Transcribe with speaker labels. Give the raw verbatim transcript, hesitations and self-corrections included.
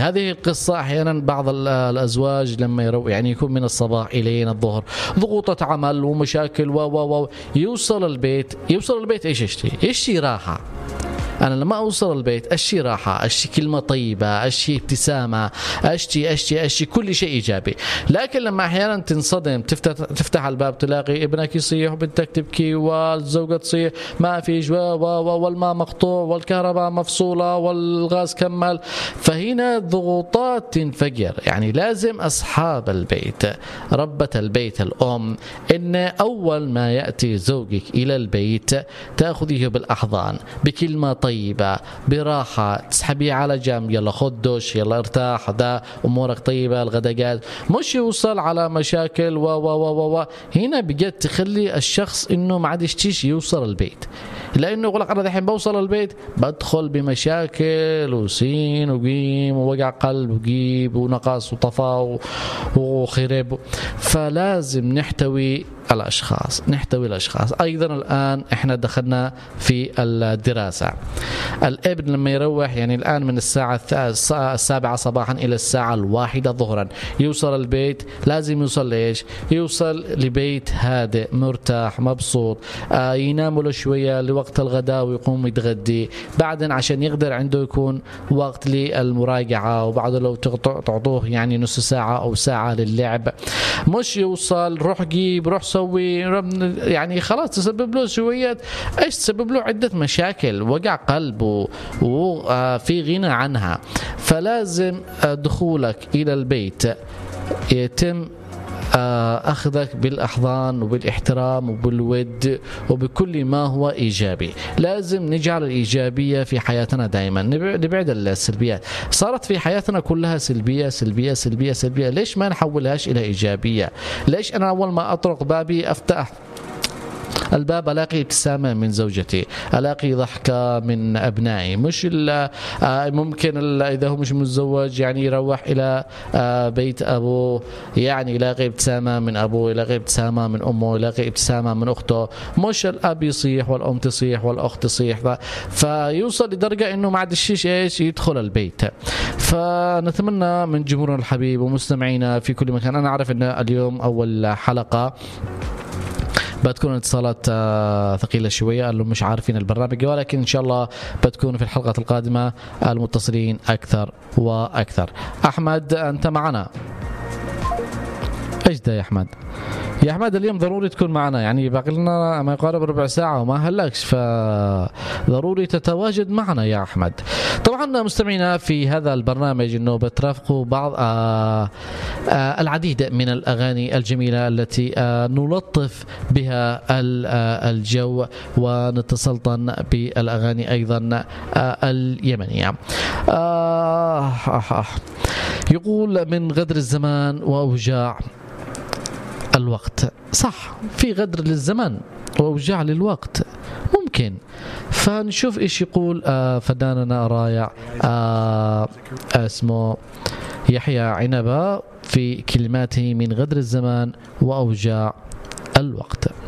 Speaker 1: هذه القصة أحيانا بعض الأزواج لما يرو يعني يكون من الصباح إلى الظهر ضغوطات عمل ومشاكل و و و يوصل البيت يوصل البيت إيش يشتي يشتي راحة. أنا لما أوصل البيت أشتي راحة، أشتي كلمة طيبة، أشتي ابتسامة، أشتي أشتي أشتي كل شيء إيجابي. لكن لما أحيانا تنصدم تفتح تفتح الباب تلاقي ابنك يصيح وبنتك تبكي والزوجة تصيح ما فيش والماء مقطوع والكهرباء مفصولة والغاز كمل، فهنا ضغوطات تنفجر. يعني لازم أصحاب البيت ربة البيت الأم إن أول ما يأتي زوجك إلى البيت تأخذيه بالأحضان بكلمة طيبة طيبة براحة، تسحبيه على جنب، يلا خد دوش، يلا ارتاح، ده امورك طيبة، الغدا جاهز، مش يوصل على مشاكل و و و و هنا بجد تخلي الشخص انه ما عاد يشتيش يوصل البيت، لانه يقول لك انا دحين بوصل البيت بدخل بمشاكل وسين وقيم ووجع قلب وجيب ونقص وطفا وخرب. فلازم نحتوي الأشخاص نحتوي الأشخاص. أيضا الآن إحنا دخلنا في الدراسة. الابن لما يروح يعني الآن من الساعة السابعة صباحا إلى الساعة الواحدة ظهرا يوصل البيت، لازم يوصل لإيش؟ يوصل لبيت هادئ مرتاح مبسوط، آه ينام له شوية لوقت الغداء ويقوم يتغدي، بعدين عشان يقدر عنده يكون وقت للمراجعة، وبعد لو تعطوه يعني نص ساعة أو ساعة للعب. مش يوصل روح جيب روح سوي، يعني خلاص تسبب له شوية ايش تسبب له عدة مشاكل، وجع قلب وفي غنى عنها. فلازم دخولك إلى البيت يتم أخذك بالأحضان وبالاحترام وبالود وبكل ما هو إيجابي. لازم نجعل الإيجابية في حياتنا دائما، نبعد السلبيات. صارت في حياتنا كلها سلبية سلبية سلبية سلبية، ليش ما نحولهاش إلى إيجابية؟ ليش أنا أول ما أطرق بابي أفتح الباب ألاقي ابتسامة من زوجتي، ألاقي ضحكة من أبنائي، مش ممكن إذا هو مش متزوج يعني يروح إلى بيت أبوه يعني يلاقي ابتسامة من أبوه، يلاقي ابتسامة من أمه، يلاقي ابتسامة من أخته، مش الأب يصيح والأم تصيح والأخت تصيح، فيوصل لدرجة إنه ما عاد الشيش إيش يدخل البيت. فنتمنى من جمهورنا الحبيب ومستمعينا في كل مكان، أنا أعرف أن اليوم أول حلقة بتكون اتصالات ثقيلة شوية، قالوا مش عارفين البرنامج، ولكن إن شاء الله بتكون في الحلقة القادمة المتصلين أكثر وأكثر. أحمد أنت معنا؟ إيش ده يا أحمد؟ يا أحمد اليوم ضروري تكون معنا، يعني باقي لنا ما يقارب ربع ساعة وما هلكش، فضروري تتواجد معنا يا أحمد. طبعا مستمعينا في هذا البرنامج أنه بترافقوا بعض آآ آآ العديد من الأغاني الجميلة التي نلطف بها الجو ونتسلطن بالأغاني أيضا اليمنية. آه آه يقول من غدر الزمان وأوجاع الوقت. صح، في غدر للزمان وأوجاع للوقت ممكن. فنشوف إيش يقول آه فناننا رائع آه اسمه يحيى عنبة في كلماته من غدر الزمان وأوجاع الوقت.